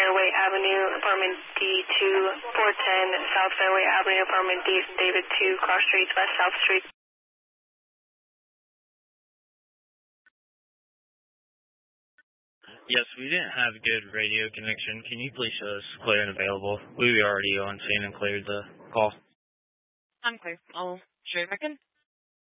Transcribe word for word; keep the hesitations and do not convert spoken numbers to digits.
Fairway Avenue, apartment D two, four ten South Fairway Avenue, apartment D, David two, cross streets, West South Street. Yes, we didn't have good radio connection. Can you please show us clear and available? We were already on scene and cleared the call. I'm clear. I'll show you back in.